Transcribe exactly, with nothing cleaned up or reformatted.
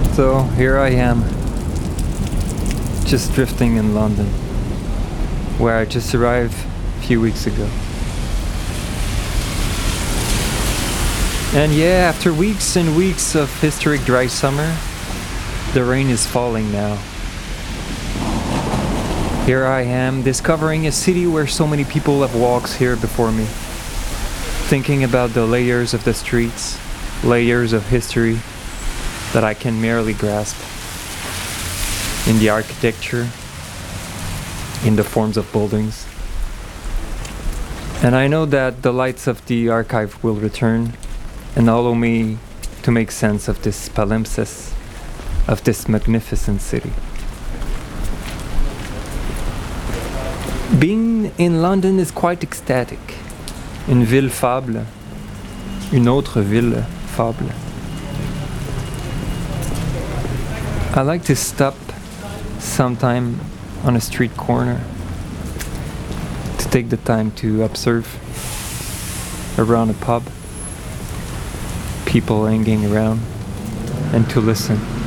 So here I am, just drifting in London, where I just arrived a few weeks ago. And yeah, after weeks and weeks of historic dry summer, the rain is falling now. Here I am, discovering a city where so many people have walked here before me, thinking about the layers of the streets, layers of history that I can merely grasp, in the architecture, in the forms of buildings. And I know that the lights of the archive will return and allow me to make sense of this palimpsest, of this magnificent city. Being in London is quite ecstatic. Une ville fable, une autre ville fable. I like to stop sometime on a street corner to take the time to observe around a pub, people hanging around, and to listen.